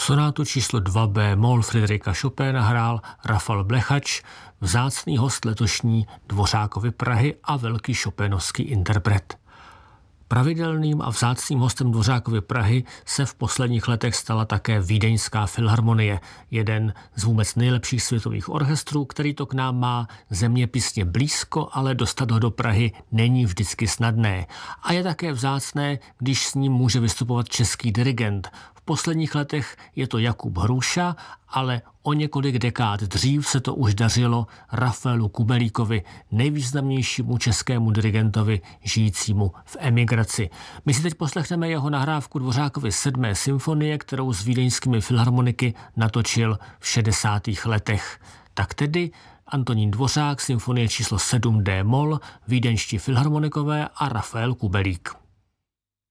Sonátu číslo 2 b-moll Friderica Chopina hrál Rafal Blechač, vzácný host letošní Dvořákovy Prahy a velký chopinovský interpret. Pravidelným a vzácným hostem Dvořákovy Prahy se v posledních letech stala také Vídeňská filharmonie, jeden z vůbec nejlepších světových orchestrů, který to k nám má zeměpisně blízko, ale dostat ho do Prahy není vždycky snadné. A je také vzácné, když s ním může vystupovat český dirigent. V posledních letech je to Jakub Hruša, ale o několik dekád dřív se to už dařilo Rafaelu Kubelíkovi, nejvýznamnějšímu českému dirigentovi žijícímu v emigraci. My si teď poslechneme jeho nahrávku Dvořákovy 7. symfonie, kterou s vídeňskými filharmoniky natočil v 60. letech. Tak tedy Antonín Dvořák, symfonie číslo 7 d-moll, vídeňští filharmonikové a Rafael Kubelík.